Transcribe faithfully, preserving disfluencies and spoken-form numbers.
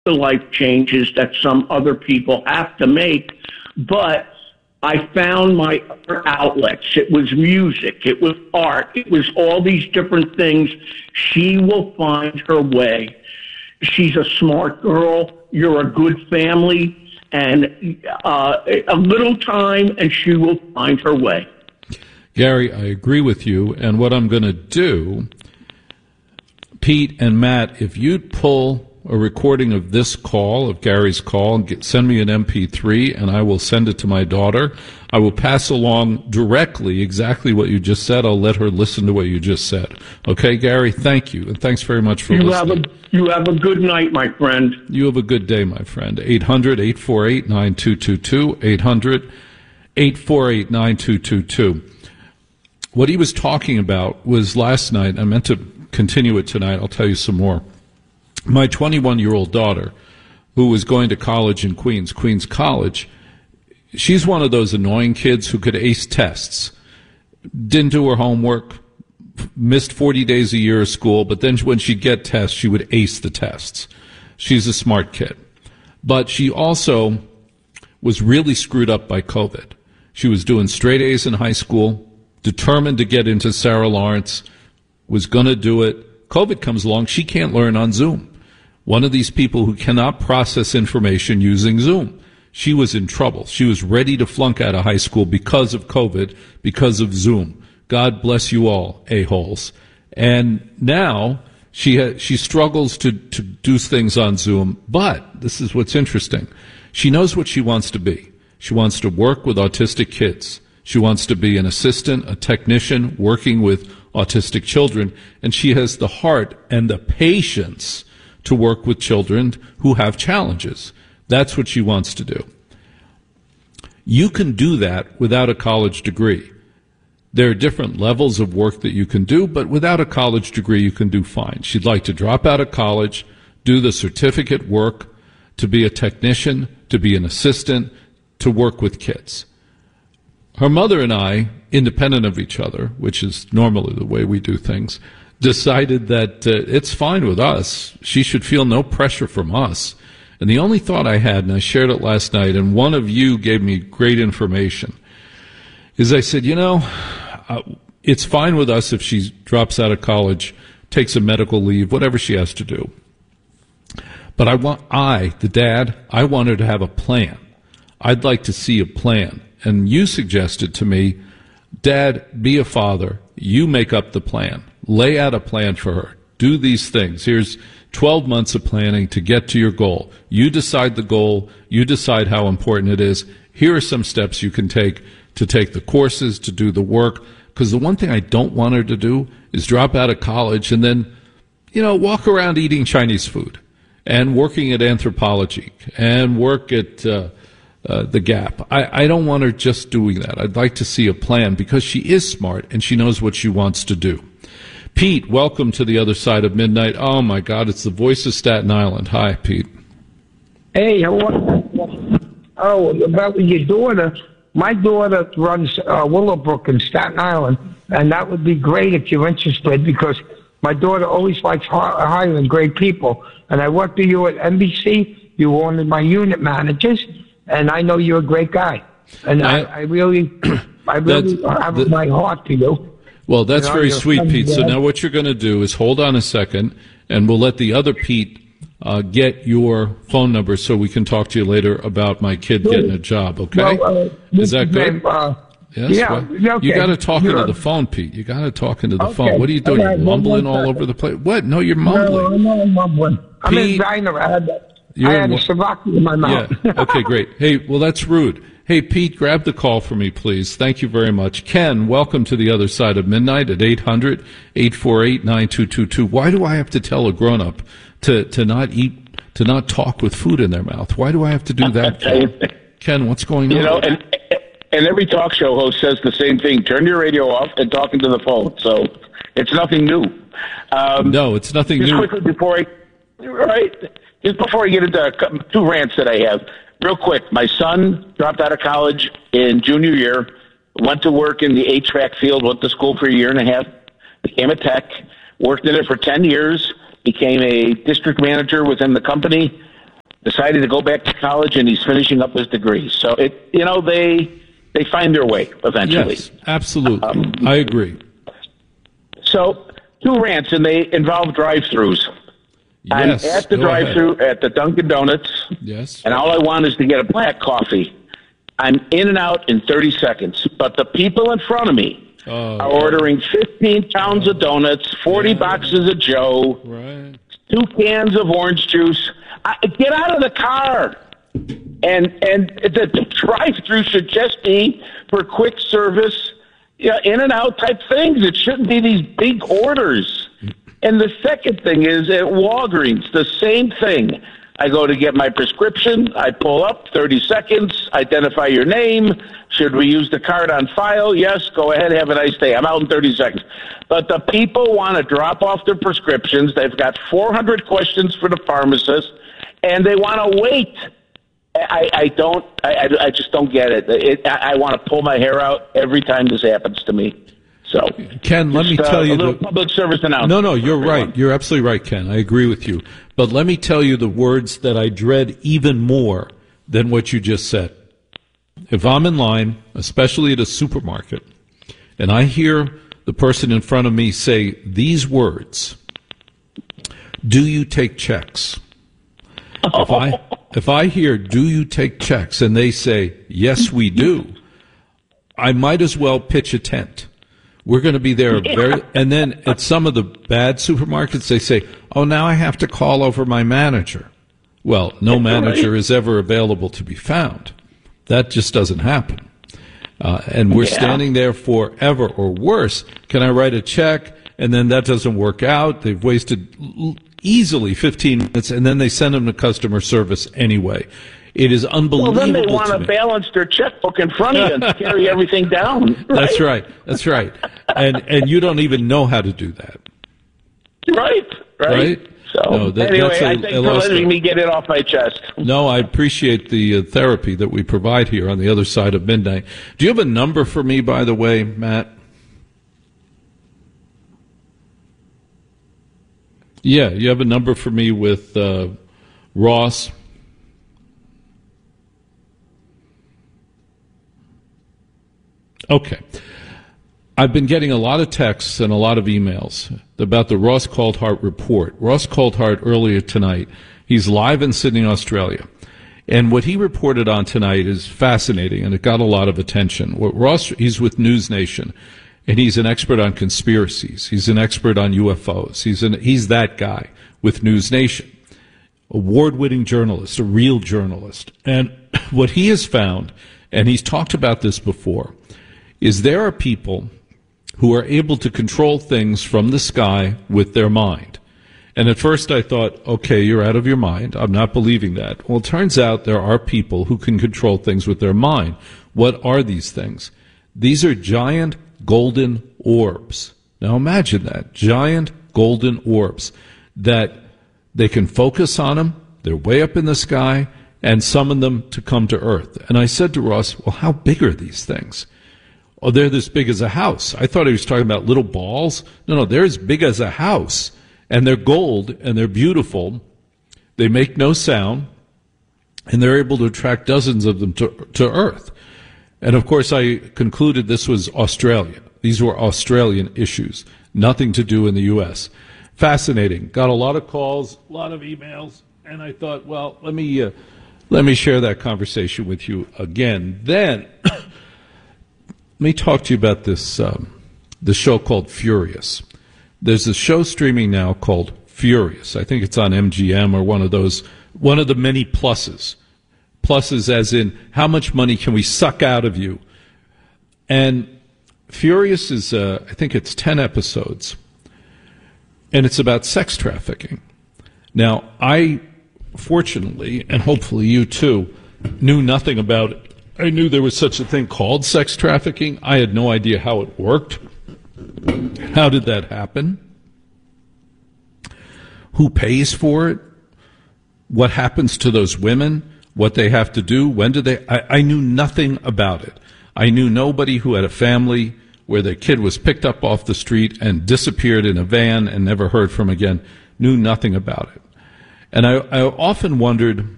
the life changes that some other people have to make, but I found my other outlets. It was music. It was art. It was all these different things. She will find her way. She's a smart girl. You're a good family. And uh, a little time, and she will find her way. Gary, I agree with you. And what I'm going to do, Pete and Matt, if you'd pull a recording of this call, of Gary's call, and get, send me an M P three, and I will send it to my daughter. I will pass along directly exactly what you just said. I'll let her listen to what you just said. Okay, Gary, thank you, and thanks very much for you listening. Have a, you have a good night, my friend. You have a good day, my friend. eight hundred, eight four eight, nine two two two, eight hundred, eight four eight, nine two two two. What he was talking about was last night. I meant to continue it tonight. I'll tell you some more. My twenty-one-year-old daughter, who was going to college in Queens, Queens College, she's one of those annoying kids who could ace tests, didn't do her homework, missed forty days a year of school, but then when she'd get tests, she would ace the tests. She's a smart kid. But she also was really screwed up by COVID. She was doing straight A's in high school, determined to get into Sarah Lawrence, was going to do it. COVID comes along, she can't learn on Zoom. One of these people who cannot process information using Zoom. She was in trouble. She was ready to flunk out of high school because of COVID, because of Zoom. God bless you all, a-holes. And now she ha- she struggles to, to do things on Zoom, but this is what's interesting. She knows what she wants to be. She wants to work with autistic kids. She wants to be an assistant, a technician, working with autistic children, and she has the heart and the patience to work with children who have challenges. That's what she wants to do. You can do that without a college degree. There are different levels of work that you can do, but without a college degree, you can do fine. She'd like to drop out of college, do the certificate work, to be a technician, to be an assistant, to work with kids. Her mother and I, independent of each other, which is normally the way we do things, decided that uh, it's fine with us. She should feel no pressure from us. And the only thought I had, and I shared it last night, and one of you gave me great information, is I said, you know, uh, it's fine with us if she drops out of college, takes a medical leave, whatever she has to do. But I want, I, the dad, I want her to have a plan. I'd like to see a plan. And you suggested to me, Dad, be a father. You make up the plan. Lay out a plan for her. Do these things. Here's twelve months of planning to get to your goal. You decide the goal. You decide how important it is. Here are some steps you can take to take the courses, to do the work. Because the one thing I don't want her to do is drop out of college and then, you know, walk around eating Chinese food and working at Anthropology and work at uh, uh, the Gap. I, I don't want her just doing that. I'd like to see a plan because she is smart and she knows what she wants to do. Pete, welcome to the other side of midnight. Oh, my God, it's the voice of Staten Island. Hi, Pete. Hey, how are you? Oh, about your daughter. My daughter runs uh, Willowbrook in Staten Island, and that would be great if you're interested because my daughter always likes hiring great people. And I worked with you at N B C. You were one of my unit managers, and I know you're a great guy. And I, I, I really, I really have the, my heart to you. Well, that's you know, very sweet, Pete. So now what you're going to do is hold on a second, and we'll let the other Pete uh, get your phone number so we can talk to you later about my kid getting a job, okay? Well, uh, is that good? Uh, yes? Yeah, well, okay. You got to talk sure. into the phone, Pete. You got to talk into the okay. phone. What are you doing? Right, you're mumbling all over the place. What? No, you're mumbling. No, no, I'm mumbling. I'm Pete, in diner. I had, I had a Savaki in my mouth. Yeah. Okay, great. Hey, well, that's rude. Hey, Pete, grab the call for me, please. Thank you very much. Ken, welcome to the other side of midnight at eight hundred, eight four eight, nine two two two. Why do I have to tell a grown-up to, to not eat, to not talk with food in their mouth? Why do I have to do that? Ken, what's going on? You know, and, and every talk show host says the same thing. Turn your radio off and talk into the phone. So it's nothing new. Um, no, it's nothing just new. Just quickly before I, right, just before I get into two rants that I have. Real quick, my son dropped out of college in junior year, went to work in the H V A C field, went to school for a year and a half, became a tech, worked in it for ten years, became a district manager within the company, decided to go back to college, and he's finishing up his degree. So it, you know, they they find their way eventually. Yes, absolutely. Um, I agree. So two rants, and they involve drive-throughs. Yes, I'm at the go drive-through ahead. at the Dunkin' Donuts. Yes. And all I want is to get a black coffee. I'm in and out in thirty seconds, but the people in front of me Oh, are ordering fifteen pounds of donuts, forty Yeah. boxes of Joe, Right. two cans of orange juice. I, get out of the car. And and the, the drive-through should just be for quick service, yeah, in and out type things. It shouldn't be these big orders. And the second thing is at Walgreens, the same thing. I go to get my prescription. I pull up, thirty seconds, identify your name. Should we use the card on file? Yes, go ahead, have a nice day. I'm out in thirty seconds. But the people want to drop off their prescriptions. They've got four hundred questions for the pharmacist, and they want to wait. I, I don't, I, I just don't get it. it I, I want to pull my hair out every time this happens to me. So, Ken, let me just, uh, tell you a little the, public service announcement. No, no, you're right. You're absolutely right, Ken. I agree with you. But let me tell you the words that I dread even more than what you just said. If I'm in line, especially at a supermarket, and I hear the person in front of me say these words, "Do you take checks?" If I if I hear "Do you take checks?" and they say "Yes, we do," I might as well pitch a tent. We're going to be there very, and then at some of the bad supermarkets, they say, "Oh, now I have to call over my manager." Well, no manager is ever available to be found. That just doesn't happen. Uh, and we're Yeah. standing there forever, or worse. Can I write a check? And then that doesn't work out. They've wasted l- easily fifteen minutes, and then they send them to customer service anyway. It is Well, unbelievable. then they want to to me. balance their checkbook in front of you and carry everything down. Right? That's right. That's right. And and you don't even know how to do that. Right. Right. Right? So, No, that- anyway, that's a- I thank a for lost letting one. me get it off my chest. No, I appreciate the uh, therapy that we provide here on the other side of midnight. Do you have a number for me, by the way, Matt? Yeah, you have a number for me with uh, Ross. Okay. I've been getting a lot of texts and a lot of emails about the Ross Coulthart report. Ross Coulthart earlier tonight, he's live in Sydney, Australia. And what he reported on tonight is fascinating, and it got a lot of attention. What Ross, he's with News Nation, and he's an expert on conspiracies. He's an expert on U F Os. He's an, he's that guy with News Nation. Award-winning journalist, a real journalist. And what he has found, and he's talked about this before, is there are people who are able to control things from the sky with their mind. And at first I thought, okay, you're out of your mind. I'm not believing that. Well, it turns out there are people who can control things with their mind. What are these things? These are giant golden orbs. Now imagine that. Giant golden orbs that they can focus on them. They're way up in the sky and summon them to come to Earth. And I said to Ross, well, how big are these things? Oh, they're this big as a house. I thought he was talking about little balls. No, no, they're as big as a house. And they're gold, and they're beautiful. They make no sound, and they're able to attract dozens of them to, to Earth. And, of course, I concluded this was Australia. These were Australian issues, nothing to do in the U S. Fascinating. Got a lot of calls, a lot of emails, and I thought, well, let me, uh, let me share that conversation with you again. Then... Let me talk to you about this um, the show called Furious. There's a show streaming now called Furious. I think it's on M G M or one of those, one of the many pluses. Pluses as in, how much money can we suck out of you? And Furious is, uh, I think it's ten episodes. And it's about sex trafficking. Now, I, fortunately, and hopefully you too, knew nothing about it. I knew there was such a thing called sex trafficking. I had no idea how it worked. How did that happen? Who pays for it? What happens to those women? What they have to do? When do they? I, I knew nothing about it. I knew nobody who had a family where their kid was picked up off the street and disappeared in a van and never heard from again. Knew nothing about it. And I, I often wondered,